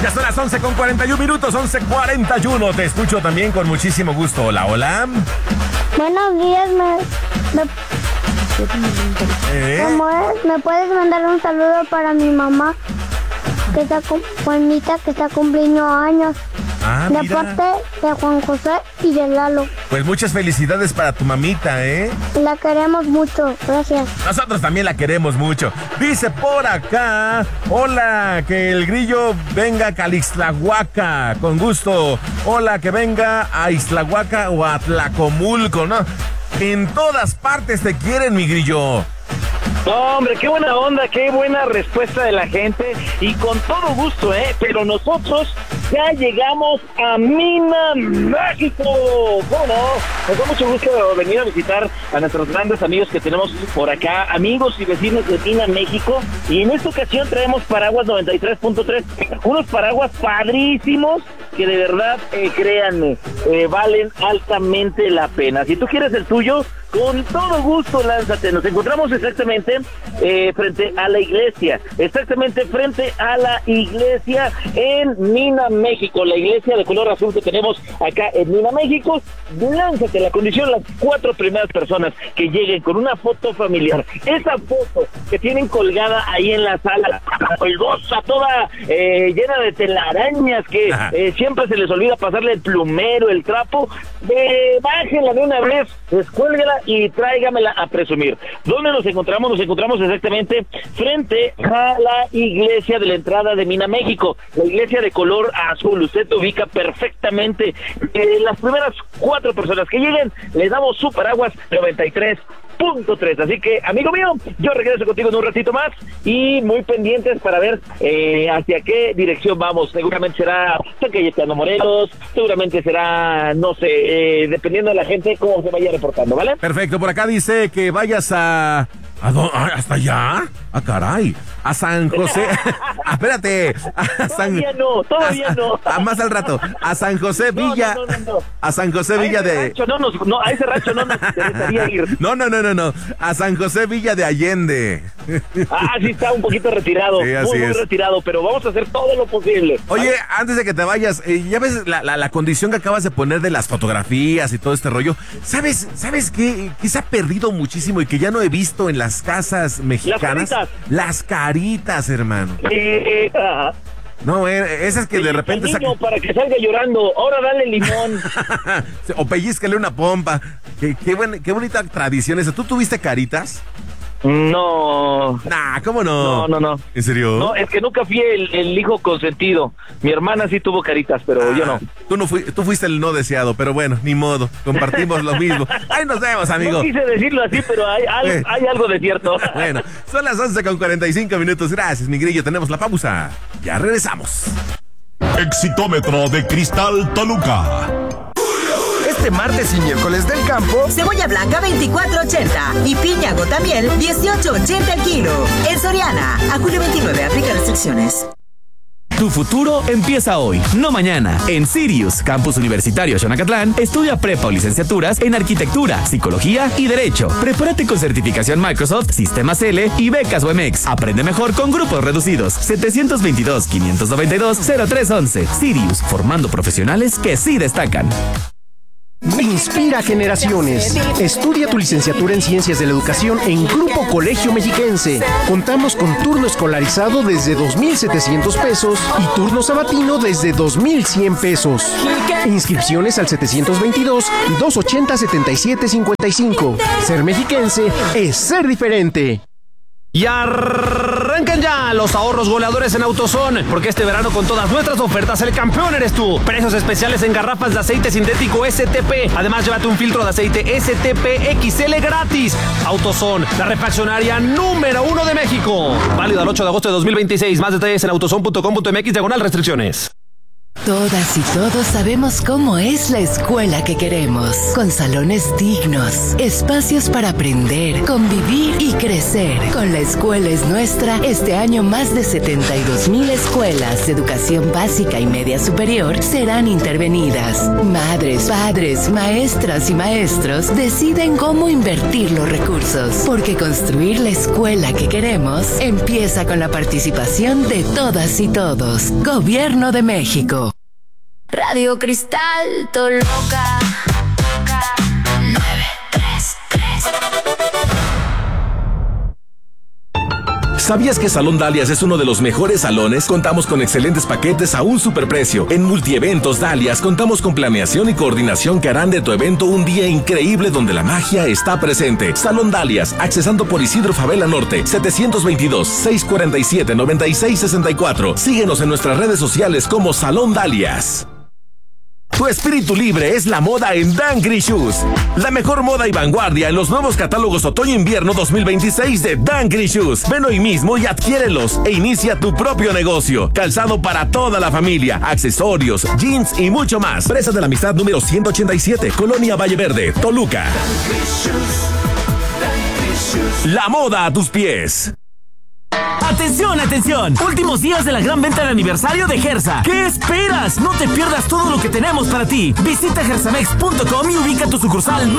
Ya son las 11:41, 11:41. Te escucho también con muchísimo gusto. Hola, hola. Buenos días, ¿me puedes mandar un saludo para mi mamá? Que está Juanita, que está cumpliendo años. De parte de Juan José y de Lalo. Pues muchas felicidades para tu mamita, ¿eh? La queremos mucho, gracias. Nosotros también la queremos mucho. Dice por acá, hola, que el grillo venga a Calixtlahuaca, con gusto. Hola, que venga a Ixtlahuaca o a Tlacomulco, ¿no? En todas partes te quieren, mi grillo. No, hombre, qué buena onda, qué buena respuesta de la gente y con todo gusto, pero nosotros ya llegamos a Mina, México. ¿Cómo no? Nos da mucho gusto venir a visitar a nuestros grandes amigos que tenemos por acá, amigos y vecinos de Mina, México, y en esta ocasión traemos paraguas 93.3, unos paraguas padrísimos que de verdad, créanme, valen altamente la pena. Si tú quieres el tuyo, con todo gusto lánzate. Nos encontramos exactamente frente a la iglesia, en Mina, México, la iglesia de color azul que tenemos acá en Mina, México. Lánzate, la condición, las 4 primeras personas que lleguen con una foto familiar, esa foto que tienen colgada ahí en la sala, colgosa, toda llena de telarañas, que siempre se les olvida pasarle el plumero, el trapo, bájenla de una vez, descuélguela y tráigamela a presumir. ¿Dónde nos encontramos? Nos encontramos exactamente frente a la iglesia de la entrada de Mina, México, la iglesia de color azul. Usted te ubica perfectamente. Las primeras 4 personas que lleguen, les damos su paraguas 93.3. Así que, amigo mío, yo regreso contigo en un ratito más y muy pendientes para ver hacia qué dirección vamos. Seguramente será San Cayetano Morelos, seguramente será, no sé, dependiendo de la gente cómo se vaya reportando, ¿vale? Perfecto, por acá dice que vayas ¿hasta allá? ¡Ah, caray! A San José. Espérate. Todavía no. Más al rato. A San José Villa. No. A San José Villa de. A ese rancho no nos interesaría ir. No. A San José Villa de Allende. Sí está un poquito retirado. Sí, muy retirado, pero vamos a hacer todo lo posible. Oye, antes de que te vayas, ya ves la condición que acabas de poner de las fotografías y todo este rollo. ¿Sabes qué? Que se ha perdido muchísimo y que ya no he visto en las casas mexicanas. Las caritas, hermano. No, esas que de repente para que salga llorando, ahora dale limón. O pellizcale una pompa. Qué bonita tradición esa. ¿Tú tuviste caritas? No. ¿Cómo no? No. ¿En serio? No, es que nunca fui el hijo consentido. Mi hermana sí tuvo caritas, pero yo no. Tú fuiste el no deseado, pero bueno, ni modo. Compartimos lo mismo. Ahí nos vemos, amigo. No quise decirlo así, pero hay algo de cierto. Bueno, son las 11:45. Gracias, mi grillo. Tenemos la pausa. Ya regresamos. Exitómetro de Cristal Toluca. Este martes y miércoles del campo, cebolla blanca 24.80 y piña Gotamiel 18.80 el kilo. En Soriana, a julio 29, aplica restricciones. Tu futuro empieza hoy, no mañana. En Sirius, Campus Universitario Xonacatlán, estudia prepa o licenciaturas en Arquitectura, Psicología y Derecho. Prepárate con certificación Microsoft, Sistemas L y becas UMX. Aprende mejor con grupos reducidos. 722-592-0311. Sirius, formando profesionales que sí destacan. Inspira generaciones. Estudia tu licenciatura en Ciencias de la Educación en Grupo Colegio Mexiquense. Contamos con turno escolarizado desde 2,700 pesos y turno sabatino desde 2,100 pesos. Inscripciones al 722-280-7755. Ser mexiquense es ser diferente. Y arrancan ya los ahorros goleadores en AutoZone, porque este verano con todas nuestras ofertas el campeón eres tú. Precios especiales en garrafas de aceite sintético STP. Además, llévate un filtro de aceite STP XL gratis. AutoZone, la refaccionaria número 1 de México. Válido al 8 de agosto de 2026. Más detalles en autozone.com.mx/restricciones. Todas y todos sabemos cómo es la escuela que queremos, con salones dignos, espacios para aprender, convivir y crecer. Con La Escuela es Nuestra, este año más de 72,000 escuelas de educación básica y media superior serán intervenidas. Madres, padres, maestras y maestros deciden cómo invertir los recursos, porque construir la escuela que queremos empieza con la participación de todas y todos. Gobierno de México. Radio Cristal Toluca 933. ¿Sabías que Salón Dalias es uno de los mejores salones? Contamos con excelentes paquetes a un superprecio. En Multieventos Dalias contamos con planeación y coordinación que harán de tu evento un día increíble donde la magia está presente. Salón Dalias, accesando por Isidro Favela Norte, 722-647-9664. Síguenos en nuestras redes sociales como Salón Dalias. Tu espíritu libre es la moda en Dangry Shoes. La mejor moda y vanguardia en los nuevos catálogos Otoño-Invierno 2026 de Dangry Shoes. Ven hoy mismo y adquiérelos e inicia tu propio negocio. Calzado para toda la familia, accesorios, jeans y mucho más. Presa de la Amistad número 187, Colonia Valle Verde, Toluca. La moda a tus pies. ¡Atención, atención! Últimos días de la gran venta de aniversario de Gersa. ¿Qué esperas? No te pierdas todo lo que tenemos para ti. Visita gersamex.com y ubica tu sucursal